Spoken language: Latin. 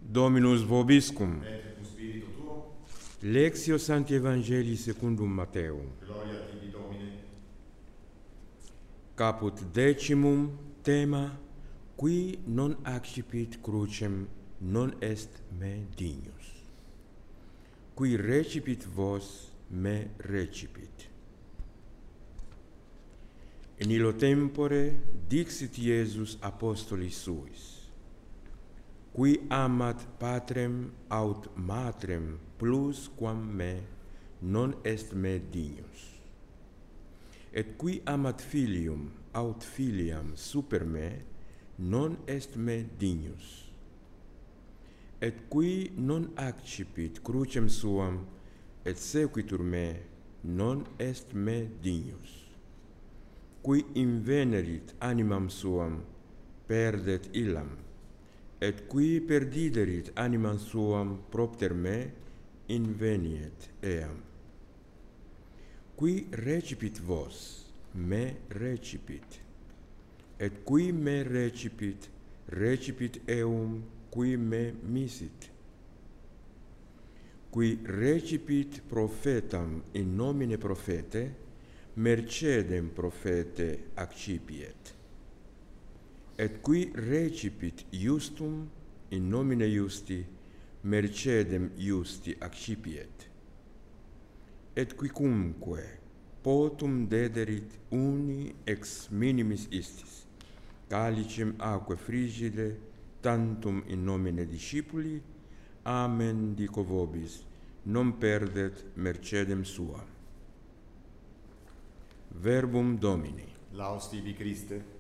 Dominus vobiscum. Et cum spiritu tuo. Lectio Sancti Evangelii secundum Matteum. Gloria tibi, Domine. Caput decimum, tema, qui non accipit crucem non est me dignus. Qui recipit vos, me recipit. In illo tempore dixit Iesus apostolis suis: qui amat patrem aut matrem plus quam me, non est me dignus. Et qui amat filium aut filiam super me, non est me dignus. Et qui non accipit crucem suam, et sequitur me, non est me dignus. Qui invenerit animam suam, perdet illam, et qui perdiderit animam suam propter me, inveniet eam. Qui recipit vos, me recipit, et qui me recipit, recipit eum qui me misit. Qui recipit prophetam in nomine prophete, mercedem prophete accipiet. Et qui recipit justum in nomine justi, mercedem justi accipiet. Et quicumque potum dederit uni ex minimis istis, calicem aquae frigide, tantum in nomine discipuli, amen dico vobis, non perdet mercedem sua. Verbum Domini. Laus tibi, Christe.